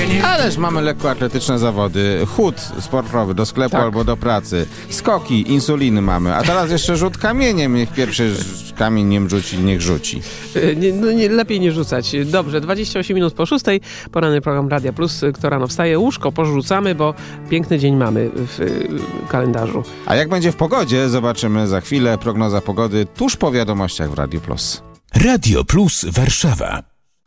Ależ mamy lekkoatletyczne zawody. Chód sportowy do sklepu albo do pracy. Skoki, insuliny mamy. A teraz jeszcze rzut kamieniem. Niech pierwszy kamień nie rzuci, niech rzuci. Lepiej nie rzucać. Dobrze, 28 minut po 6. Poranny program Radia Plus. Kto rano wstaje? Łóżko porzucamy, bo piękny dzień mamy w kalendarzu. A jak będzie w pogodzie, zobaczymy za chwilę. Prognoza pogody tuż po wiadomościach w Radiu Plus. Radio Plus Warszawa.